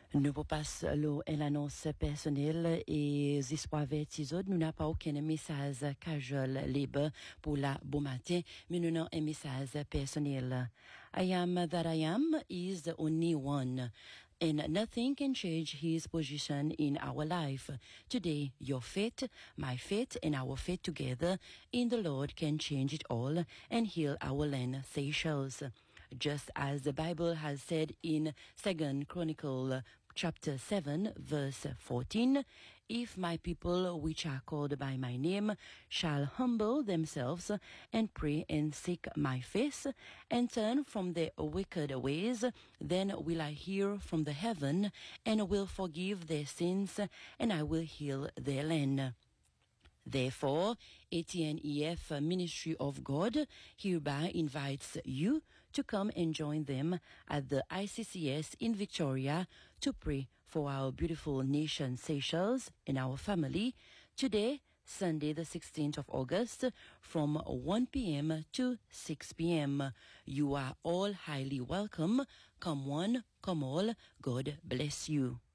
Nous passons l'annonce personnelle et espoir vertisode. Nous n'avons pas aucun message casual libre pour la bon matin, mais nous avons un message personnel. I am that I am is the only one, and nothing can change his position in our life. Today, your faith, my faith, and our faith together in the Lord can change it all and heal our land, Seychelles. Just as the Bible has said in 2 Chronicles chapter 7, verse 14, if my people which are called by my name shall humble themselves and pray and seek my face and turn from their wicked ways, then will I hear from the heaven and will forgive their sins and I will heal their land. Therefore, ATNEF Ministry of God hereby invites you to come and join them at the ICCS in Victoria to pray for our beautiful nation Seychelles and our family today, Sunday the 16th of August from 1 p.m. to 6 p.m. You are all highly welcome. Come one, come all. God bless you.